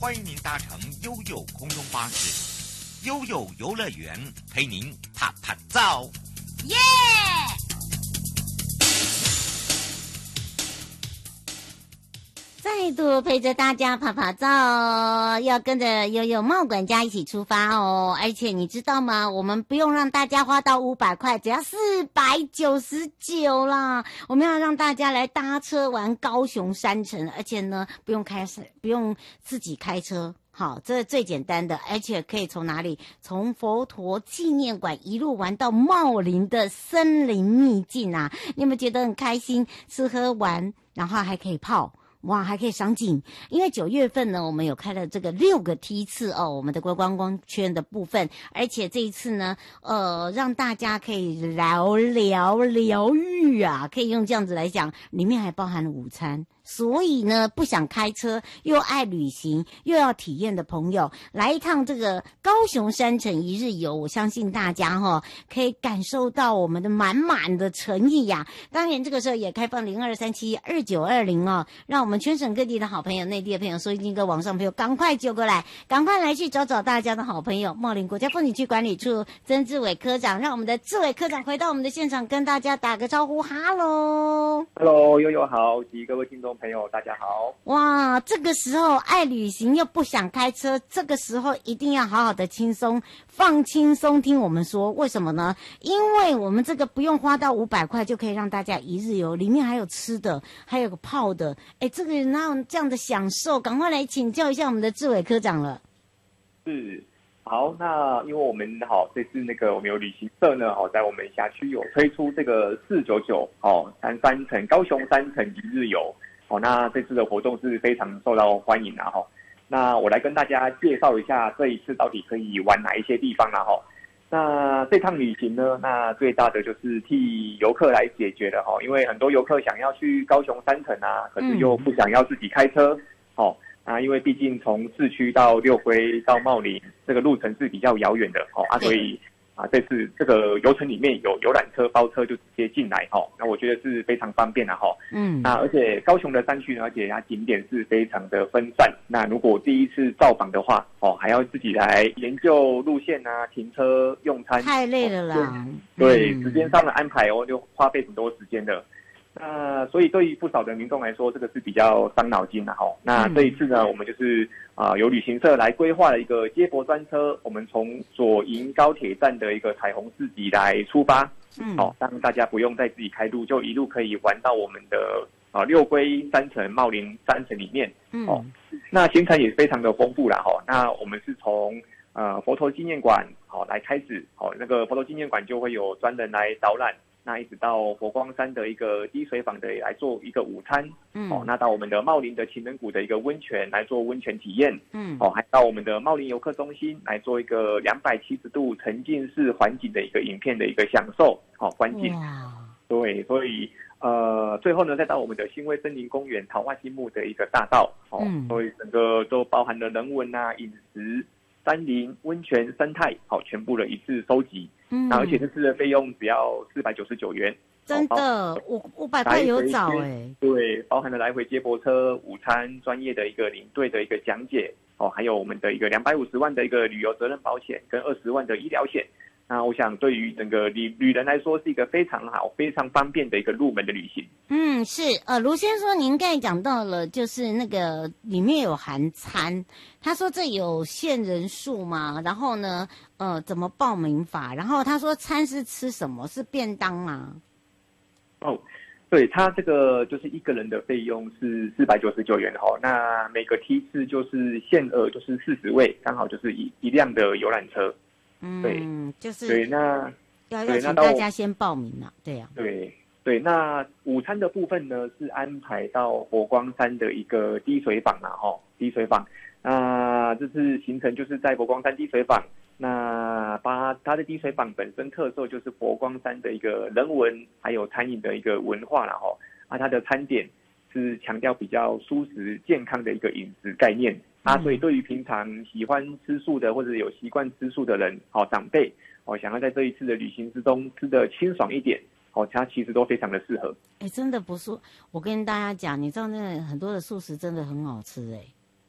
欢迎您搭乘悠悠空中巴士，悠悠游乐园陪您啪啪照。 耶！再度陪着大家爬爬照，要跟着悠悠茂管家一起出发哦。而且你知道吗？我们不用让大家花到500块，只要499啦。我们要让大家来搭车玩高雄山城，而且呢，不用自己开车。好，这是最简单的，而且可以从哪里？从佛陀纪念馆一路玩到茂林的森林秘境啊！你有没有觉得很开心？吃喝玩，然后还可以泡。哇，还可以赏景，因为9月份呢，我们有开了这个6个梯次哦，我们的观光圈的部分，而且这一次呢，让大家可以疗愈啊，可以用这样子来讲，里面还包含了午餐。所以呢，不想开车又爱旅行又要体验的朋友，来一趟这个高雄山城一日游，我相信大家可以感受到我们的满满的诚意呀。当然，这个时候也开放02372920哦，让我们全省各地的好朋友、内地的朋友、收音机跟网上朋友赶快就过来，赶快来去找大家的好朋友茂林国家风景区管理处曾志伟科长，让我们的志伟科长回到我们的现场，跟大家打个招呼，哈喽， 悠悠好，及各位听众朋友，大家好。 哇，这个时候爱旅行又不想开车，这个时候一定要好好的放轻松听我们说，为什么呢？因为我们这个不用花到500块就可以让大家一日游，里面还有吃的，还有个泡的，这个哪有这样的享受？赶快来请教一下我们的志伟科长了。 是，好，那因为我们这次我们有旅行社呢，在我们辖区有推出这个499三城高雄山城一日游。那这次的活动是非常受到欢迎的那我来跟大家介绍一下这一次到底可以玩哪一些地方啦那这趟旅行呢，那最大的就是替游客来解决的因为很多游客想要去高雄山城啊，可是又不想要自己开车那因为毕竟从市区到六龟到茂林这个路程是比较遥远的所以这次这个游程里面有游览车包车就直接进来那我觉得是非常方便的那而且高雄的山区呢，而且它景点是非常的分散，那如果第一次造访的话还要自己来研究路线啊，停车用餐太累了啦对时间上的安排就花费很多时间的。那所以对于不少的民众来说，这个是比较伤脑筋的那这一次呢，我们就是由旅行社来规划了一个接驳专车，我们从左营高铁站的一个彩虹市集来出发，让大家不用再自己开路，就一路可以玩到我们的六龟山城、茂林山城里面。那行程也非常的丰富啦那我们是从佛陀纪念馆来开始那个佛陀纪念馆就会有专人来导览。那一直到佛光山的一个滴水坊的来做一个午餐，那到我们的茂林的情人谷的一个温泉来做温泉体验，还到我们的茂林游客中心来做一个270度沉浸式环境的一个影片的一个享受，观景。对，所以最后呢，再到我们的新威森林公园桃花心木的一个大道，所以整个都包含了人文啊、饮食、山林、温泉、生态，全部的一次收集。那而且这次的费用只要499元， 真的500块有找对，包含了来回接驳车、午餐、专业的一个领队的一个讲解还有我们的一个250万的一个旅游责任保险跟20万的医疗险。那我想对于整个旅人来说是一个非常好、非常方便的一个入门的旅行。 是卢先生，您刚才讲到了，就是那个里面有含餐，他说这有限人数嘛，然后呢，怎么报名法？然后他说餐是吃什么？是便当吗？ 对，他这个就是一个人的费用是499元那每个梯次就是限额就是40位，刚好就是一辆的游览车。对， 就是对，那要请大家先报名了，对呀。 对，那午餐的部分呢是安排到佛光山的一个滴水坊滴水坊。那这次行程就是在佛光山滴水坊，那它的滴水坊本身特色就是佛光山的一个人文还有餐饮的一个文化它的餐点是强调比较蔬食健康的一个饮食概念。所以对于平常喜欢吃素的或者有习惯吃素的人长辈想要在这一次的旅行之中吃得清爽一点它其实都非常的适合。 真的不是，我跟大家讲，你知道那很多的素食真的很好吃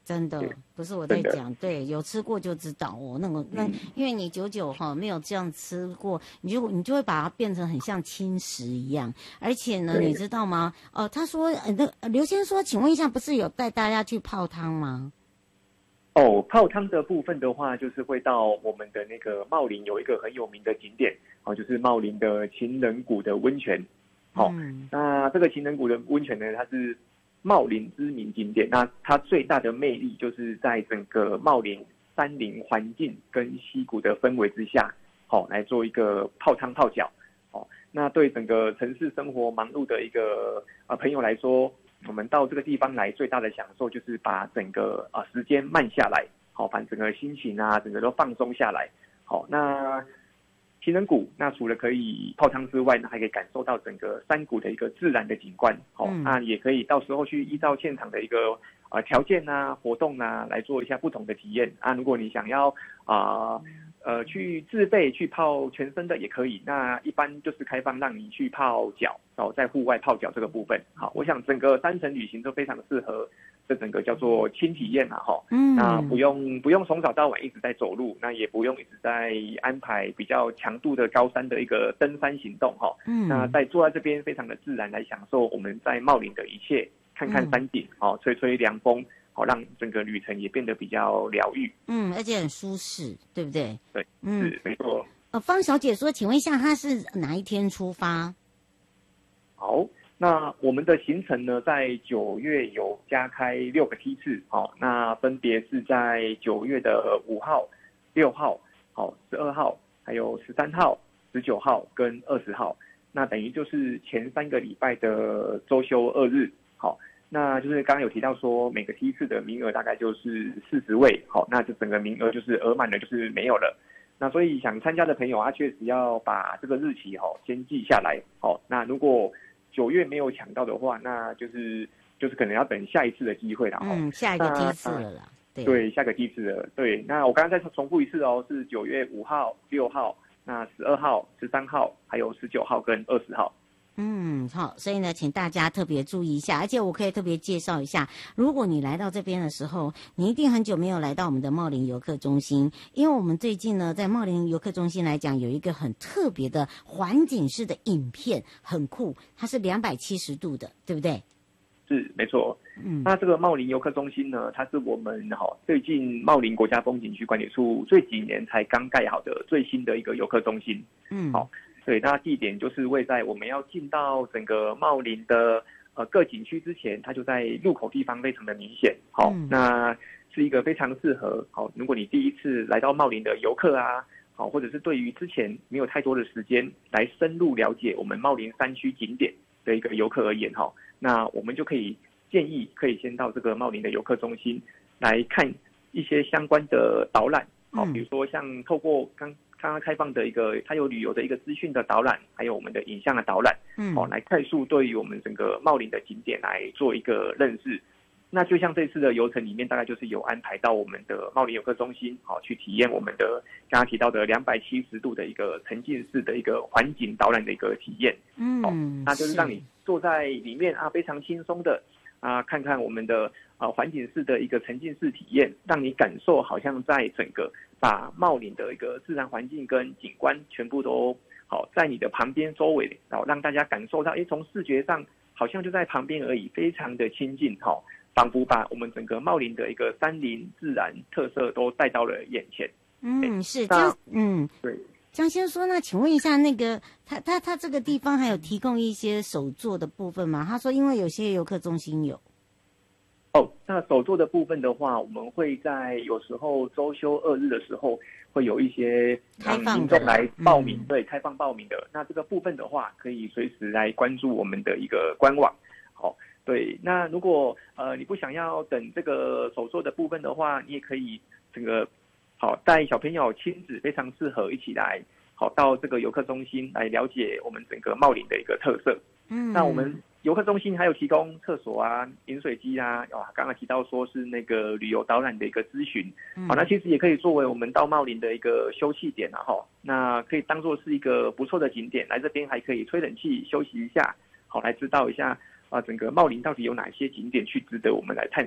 真的不是我在讲，对，有吃过就知道哦。因为你久久没有这样吃过，你就会把它变成很像轻食一样。而且呢，你知道吗？他说刘先生说，请问一下，不是有带大家去泡汤吗？ 泡汤的部分的话，就是会到我们的那个茂林有一个很有名的景点，就是茂林的情人谷的温泉。那这个情人谷的温泉呢，它是茂林知名景点。那它最大的魅力就是在整个茂林山林环境跟溪谷的氛围之下，来做一个泡汤泡脚。那对整个城市生活忙碌的一个朋友来说，我们到这个地方来最大的享受就是把整个时间慢下来，把整个心情整个都放松下来。那情人谷，那除了可以泡汤之外呢，还可以感受到整个山谷的一个自然的景观。那也可以到时候去依照现场的一个条件活动来做一下不同的体验。如果你想要去自费去泡全身的也可以，那一般就是开放让你去泡脚在户外泡脚这个部分。我想整个3城旅行都非常适合这整个叫做轻体验那不用从早到晚一直在走路，那也不用一直在安排比较强度的高山的一个登山行动那在坐在这边非常的自然来享受我们在茂林的一切，看看山景吹吹凉风，让整个旅程也变得比较疗愈， 而且很舒适，对不对？ 对，是没错。 方小姐说，请问一下，她是哪一天出发？ 好，那我们的行程呢，在9月有加开6个梯次，那分别是在9月的5号、6号、12号，还有13号、19号跟20号。那等于就是前3个礼拜的周休2日，那就是刚刚有提到说每个梯次的名额大概就是40位，那就整个名额就是额满了，就是没有了。那所以想参加的朋友确实要把这个日期先记下来。那如果9月没有抢到的话，那就是可能要等下一次的机会了。 下一个梯次了啦。 对，下个梯次了。对，那我刚刚再重复一次是9月5号、6号、那12号、13号，还有19号跟20号。 好，所以呢，请大家特别注意一下，而且我可以特别介绍一下，如果你来到这边的时候，你一定很久没有来到我们的茂林游客中心，因为我们最近呢，在茂林游客中心来讲，有一个很特别的环景式的影片，很酷，它是270度的，对不对？ 是，没错。那这个茂林游客中心呢，它是我们最近茂林国家风景区管理处这几年才刚盖好的最新的一个游客中心。对，那地点就是位在我们要进到整个茂林的各景区之前，它就在入口地方非常的明显。那是一个非常适合如果你第一次来到茂林的游客或者是对于之前没有太多的时间来深入了解我们茂林山区景点的一个游客而言那我们就可以建议可以先到这个茂林的游客中心来看一些相关的导览。比如说像透过刚刚开放的一个它有旅游的一个资讯的导览，还有我们的影像的导览，来快速对于我们整个茂林的景点来做一个认识。那就像这次的游程里面，大概就是有安排到我们的茂林游客中心去体验我们的刚刚提到的270度的一个沉浸式的一个环境导览的一个体验。那就是让你坐在里面非常轻松的看看我们的环境式的一个沉浸式体验，让你感受好像在整个把茂林的一个自然环境跟景观全部都在你的旁边周围，让大家感受到从视觉上好像就在旁边而已，非常的亲近仿佛把我们整个茂林的一个山林自然特色都带到了眼前。 是对。 江先生说，那请问一下，那个他这个地方还有提供一些手作的部分吗？他说，因为有些游客中心有。 那手作的部分的话，我们会在有时候周休2日的时候，会有一些民众来报名，对，开放报名的。那这个部分的话，可以随时来关注我们的一个官网。对，那如果你不想要等这个手作的部分的话，你也可以这个带小朋友亲子非常适合一起来到这个游客中心来了解我们整个茂林的一个特色。那我们游客中心还有提供厕所饮水机刚刚提到说是那个旅游导览的一个咨询。那其实也可以作为我们到茂林的一个休憩点那可以当作是一个不错的景点，来这边还可以吹冷气休息一下，来知道一下整个茂林到底有哪些景点去值得我们来探索。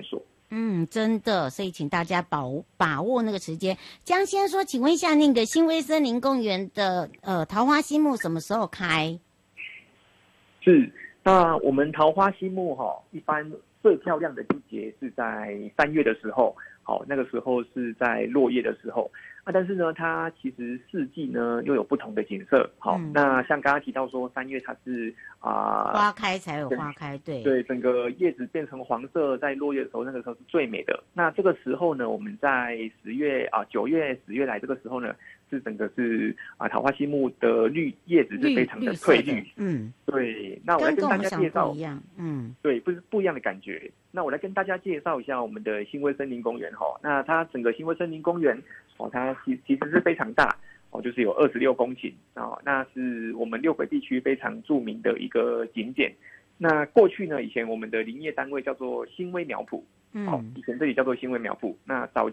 真的，所以请大家把握那个时间。江先说，请问一下，那个新威森林公园的桃花心木什么时候开？ 是，那我们桃花心木一般最漂亮的季节是在3月的时候，那个时候是在落叶的时候。但是呢，它其实四季呢又有不同的景色。那像刚刚提到说3月它是花开才有花开，对， 整个叶子变成黄色，在落叶的时候，那个时候是最美的。那这个时候呢，我们在9月、10月来这个时候呢，是整个是桃花心木的叶子是非常的翠绿。对。那我来跟大家介绍，对，不一样的感觉。那我来跟大家介绍一下我们的新威森林公园。那它整个新威森林公园它其实是非常大就是有26公顷那是我们六北地区非常著名的一个景点。那过去呢，以前我们的林业单位叫做新威苗圃，以前这里叫做新威苗圃。那早